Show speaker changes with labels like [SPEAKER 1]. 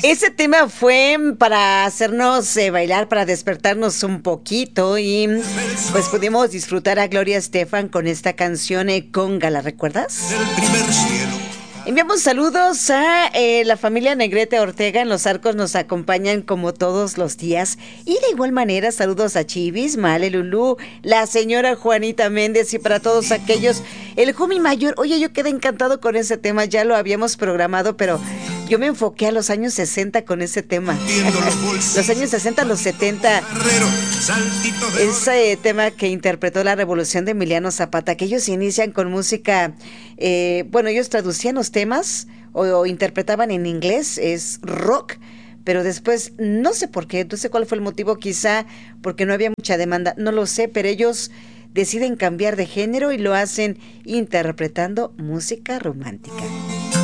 [SPEAKER 1] Ese tema fue para hacernos bailar, para despertarnos un poquito y pues pudimos disfrutar a Gloria Estefan con esta canción Conga, ¿la recuerdas?
[SPEAKER 2] Del primer cielo.
[SPEAKER 1] Enviamos saludos a la familia Negrete Ortega en Los Arcos, nos acompañan como todos los días. Y de igual manera, saludos a Chivis, Male, Lulú, la señora Juanita Méndez y para todos aquellos. El Jumi Mayor, oye, yo quedé encantado con ese tema, ya lo habíamos programado, pero yo me enfoqué a los años 60 con ese tema. Los años 60, los 70. Ese tema que interpretó la Revolución de Emiliano Zapata, que ellos inician con música, bueno, ellos traducían los temas o interpretaban en inglés, es rock, pero después, no sé por qué, no sé cuál fue el motivo, quizá porque no había mucha demanda, no lo sé, pero ellos deciden cambiar de género y lo hacen interpretando música romántica.